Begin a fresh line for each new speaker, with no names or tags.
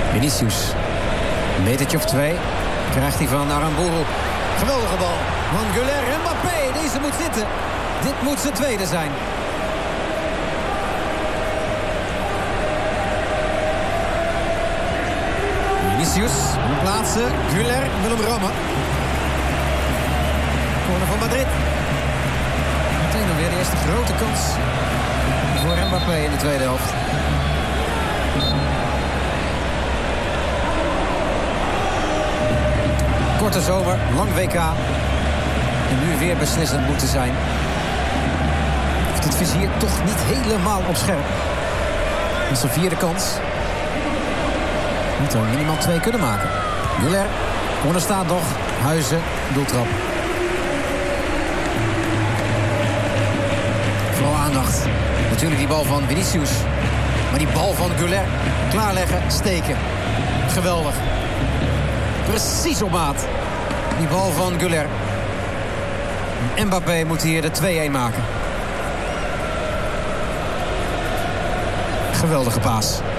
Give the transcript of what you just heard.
Vinicius. Een metertje of 2. Krijgt hij van Aramburu. Geweldige bal. Van Güler. Mbappé. Deze moet zitten. Dit moet zijn tweede zijn. Vinicius. Wil plaatsen. Güler wil hem rammen. Corner van Madrid. Meteen dan weer de eerste grote kans voor Mbappé in de tweede helft. Korte zomer, lang WK. En nu weer beslissend moeten zijn. Heeft het vizier toch niet helemaal op scherp. Dat is een 4e kans. Moet er minimaal 2 kunnen maken. Müller, corner staat nog. Huizen, doeltrap. Vooral aandacht. Natuurlijk die bal van Vinicius. Maar die bal van Güler. Klaarleggen, steken. Geweldig. Precies op maat. Die bal van Güler. Mbappé moet hier de 2-1 maken. Geweldige paas.